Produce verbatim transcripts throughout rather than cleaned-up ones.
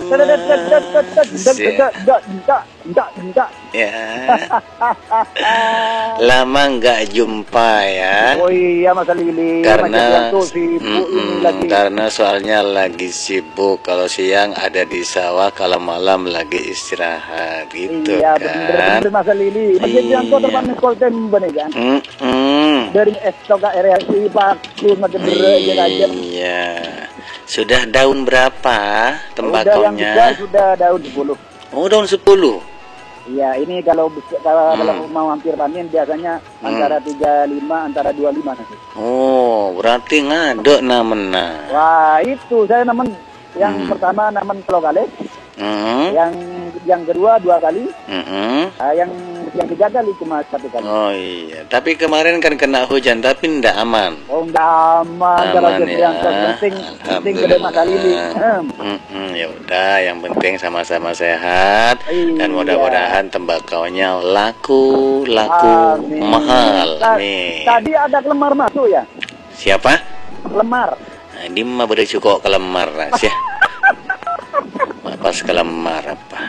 Ya. Lama nggak jumpa ya. Oh iya Mas Lili. Karena sibuk mm, ini lagi. karena soalnya lagi sibuk. Kalau siang ada di sawah, kalau malam lagi istirahat gitu iya, kan. Iya bener Mas Lili. Masjid yang kau teman kolten bener kan. Mm -mm. Dari estoka R R I Pak Kun macam aja. Iya. Sudah daun berapa tembakonya? Udah yang besar sudah daun sepuluh. Oh, daun sepuluh. Iya, ini kalau kalau, Hmm. kalau mau hampir panen biasanya Hmm. antara tiga puluh lima, antara dua puluh lima nanti. Oh, berarti ngaduk namanya. Wah, itu saya namen yang Hmm. pertama namen kalau kali, Hmm. yang yang kedua dua kali, Hmm. uh, yang yang tiga kali cuma satu kali. Oh iya, tapi kemarin kan kena hujan tapi ndak aman. Oh, enggak aman, kalau Aman yang ya. penting penting gede Mas Lili. Hmm. Mm-mm, ya udah, yang penting sama-sama sehat Iya. dan mudah-mudahan tembakaunya laku laku Amin. mahal. Ta- Amin. Tadi ada kelemar masuk ya? Siapa? Lemar. Nah, ini mah beri cukup kelemar Ras, ya. Pas kelemar apa?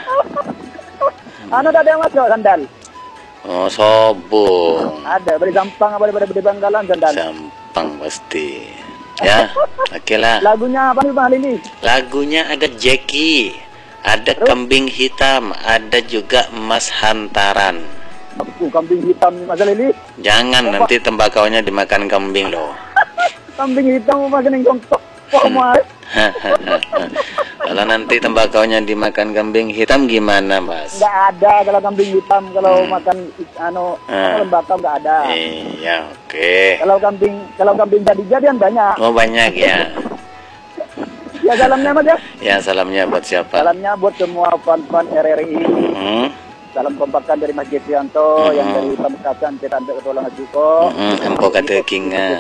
Anu ada yang masuk sandal. Oh, sobong. Ada beli gampang apa daripada beli bangkalan sandal. Gampang pasti. Ya, oke lah. Lagunya apa nih Bang ini? Lagunya ada Jackie, ada Kambing Hitam, ada juga Emas Hantaran. Aku kambing hitam nih Mas Lili. Jangan nanti tembakaunya dimakan kambing loh. Kambing hitam mau makan yang contoh. Wah, Mas. Kalau nanti tembakaunya dimakan kambing hitam gimana, Mas? Enggak ada kalau kambing hitam kalau Hmm. makan anu Ah. lembata enggak ada. Iya, oke. Kalau kambing kalau kambing jadi-jadian banyak. Oh, banyak ya. Ya salamnya Mas ya. Ya, salamnya buat siapa? Salamnya buat semua fan-fan R R I. Hmm. Salam kompakan dari Mas Jeprianto, Hmm. yang dari Pamekasan kita ambil ketolongan Jiko. Hmm, empok kata kinga.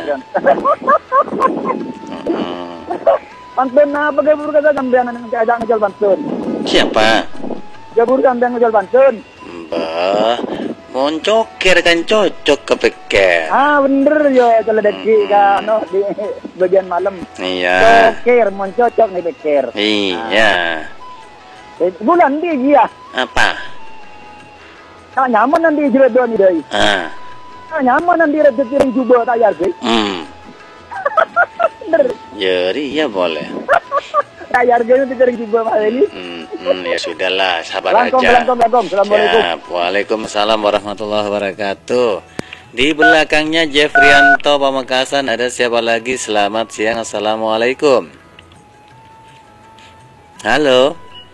Hmm. Pantun apa gabur kata sampean nang ajak ngejol pantun. Siapa? Gabur sampean ngejol pantun. Mbah, mau coker kan cocok kepeket. Ah bener ya kalau deki kan no, di bagian malam. Iya. Cokir mon cocok nih pikir. Iya. Eh, bulan di dia. Apa? Kalau nyaman nanti jerat doang nih deh. Ah. Kalau nyaman nanti rezeki ring coba tayar sih. Hmm. Bener. Jadi ya boleh. Tayar gini nanti ring coba mas ini. Hmm, hmm, ya sudahlah, sabar Langkong, aja. langkong, langkong. Assalamualaikum. Ya, waalaikumsalam warahmatullahi wabarakatuh. Di belakangnya Jeffrianto Pamekasan, ada siapa lagi? Selamat siang, assalamualaikum. Halo.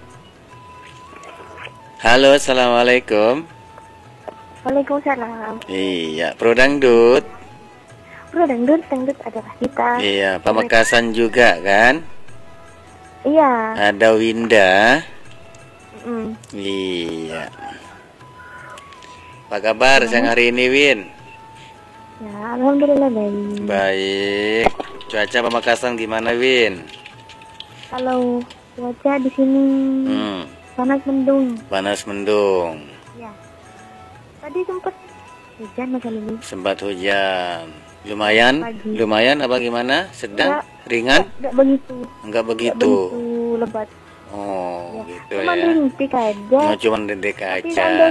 Halo, assalamualaikum. Waalaikumsalam. Iya, Pro Dangdut. Bro, dangdut, dangdut adalah kita. Iya, Pamekasan juga kan? Iya. Ada Winda. Mm. Iya. Apa kabar siang hari ini, Win? Ya, alhamdulillah baik. Baik. Cuaca Pamekasan gimana, Win? Kalau cuaca di sini Hmm, panas mendung. panas mendung. Ya. Tadi sempat hujan masa ini. Sempat hujan. Lumayan? Pagi. Lumayan apa gimana? Sedang? Ringan? Enggak begitu. Enggak Enggak begitu. begitu lebat. Oh, Ya. gitu Cuman ya. rintik aja. Oh, cuman rintik Tapi aja.